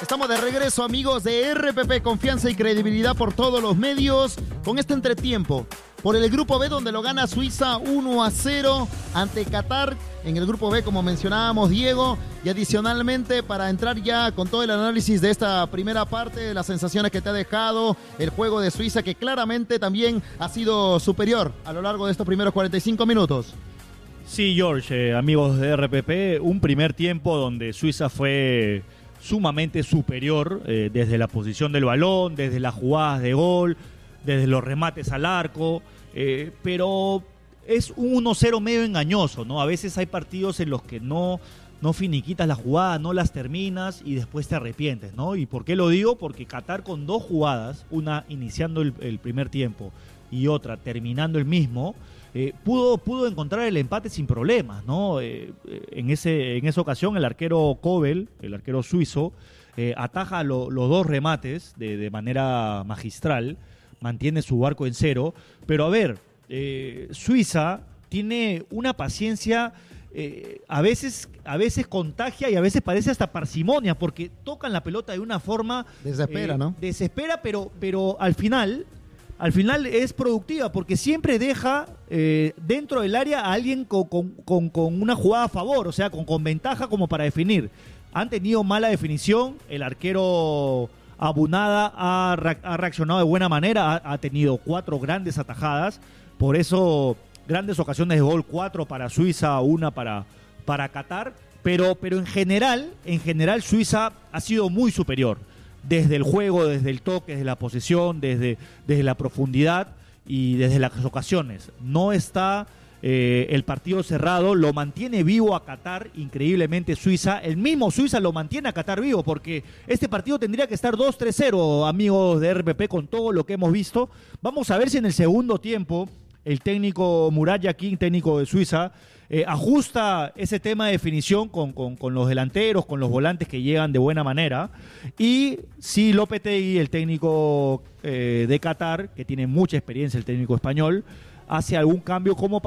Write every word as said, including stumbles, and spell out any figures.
Estamos de regreso, amigos de R P P, confianza y credibilidad por todos los medios, con este entretiempo por el Grupo B, donde lo gana Suiza uno a cero ante Qatar en el Grupo B, como mencionábamos, Diego. Y adicionalmente, para entrar ya con todo el análisis de esta primera parte, las sensaciones que te ha dejado el juego de Suiza, que claramente también ha sido superior a lo largo de estos primeros cuarenta y cinco minutos. Sí, George, eh, amigos de R P P, un primer tiempo donde Suiza fue sumamente superior eh, desde la posición del balón, desde las jugadas de gol, desde los remates al arco, eh, pero es un uno cero medio engañoso, ¿no? A veces hay partidos en los que no, no finiquitas la jugada, no las terminas y después te arrepientes, ¿no? ¿Y por qué lo digo? Porque Qatar, con dos jugadas, una iniciando el, el primer tiempo y otra terminando el mismo, eh, pudo, pudo encontrar el empate sin problemas, ¿no? Eh, en, ese, en esa ocasión el arquero Kobel, el arquero suizo, eh, ataja lo, los dos remates de, de manera magistral, mantiene su barco en cero, pero a ver, eh, Suiza tiene una paciencia, eh, a veces, a veces contagia y a veces parece hasta parsimonia, porque tocan la pelota de una forma... Desespera, eh, ¿no? Desespera, pero, pero al final... Al final es productiva porque siempre deja eh, dentro del área a alguien con, con, con, con una jugada a favor, o sea, con, con ventaja como para definir. Han tenido mala definición, el arquero Abunada ha, ha reaccionado de buena manera, ha, ha tenido cuatro grandes atajadas, por eso grandes ocasiones de gol, cuatro para Suiza, una para, para Qatar, pero, pero en general, en general Suiza ha sido muy superior. Desde el juego, desde el toque, desde la posesión, desde, desde la profundidad y desde las ocasiones. No está eh, el partido cerrado, lo mantiene vivo a Qatar, increíblemente Suiza. El mismo Suiza lo mantiene a Qatar vivo, porque este partido tendría que estar dos tres cero, amigos de R P P, con todo lo que hemos visto. Vamos a ver si en el segundo tiempo el técnico Murat Yakin, técnico de Suiza, eh, ajusta ese tema de definición con, con, con los delanteros, con los volantes que llegan de buena manera. Y si Lopetegui, el técnico eh, de Qatar, que tiene mucha experiencia, el técnico español, hace algún cambio como para